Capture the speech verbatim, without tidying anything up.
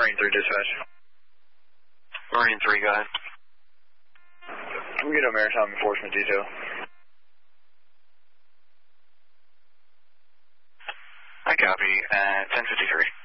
Marine three dispatch. Marine three, go ahead. We get a maritime enforcement detail. I copy at ten fifty-three.